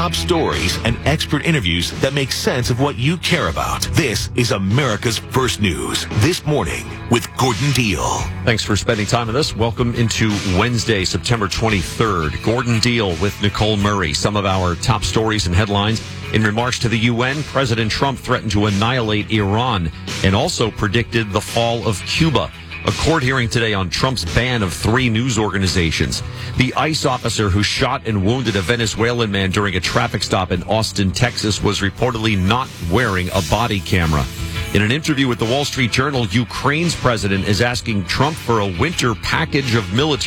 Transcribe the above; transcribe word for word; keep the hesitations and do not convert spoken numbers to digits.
top stories and expert interviews that make sense of what you care about. This is America's First News. This Morning with Gordon Deal. Thanks for spending time with us. Welcome into Wednesday, September twenty-third. Gordon Deal with Nicole Murray. Some of our top stories and headlines. In remarks to the U N, President Trump threatened to annihilate Iran and also predicted the fall of Cuba. A court hearing today on Trump's ban of three news organizations. The ICE officer who shot and wounded a Venezuelan man during a traffic stop in Austin, Texas, was reportedly not wearing a body camera. In an interview with the Wall Street Journal, Ukraine's president is asking Trump for a winter package of military